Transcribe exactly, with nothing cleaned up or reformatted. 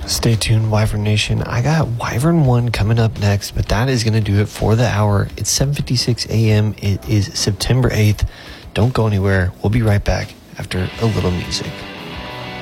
Stay tuned, Wyvern Nation. I got Wyvern one coming up next, but that is going to do it for the hour. It's seven fifty-six a.m. It is September eighth. Don't go anywhere. We'll be right back after a little music.